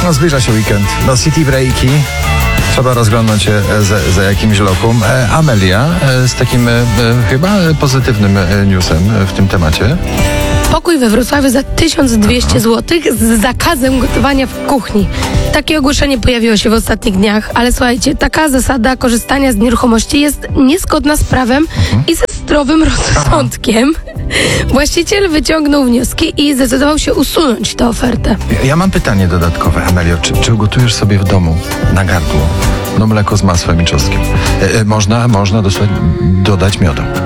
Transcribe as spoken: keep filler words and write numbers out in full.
No, zbliża się weekend. No, city breaki. Trzeba rozglądnąć się za, za jakimś lokum. E, Amelia e, z takim e, chyba pozytywnym e, newsem w tym temacie. Pokój we Wrocławiu za tysiąc dwieście złotych z zakazem gotowania w kuchni. Takie ogłoszenie pojawiło się w ostatnich dniach, ale słuchajcie, taka zasada korzystania z nieruchomości jest niezgodna z prawem i ze zdrowym rozsądkiem. Właściciel wyciągnął wnioski i zdecydował się usunąć tę ofertę. Ja, ja mam pytanie dodatkowe, Amelio. Czy, czy ugotujesz sobie w domu na gardło no mleko z masłem i czosnkiem? E, e, można, można dosłownie dodać miodu.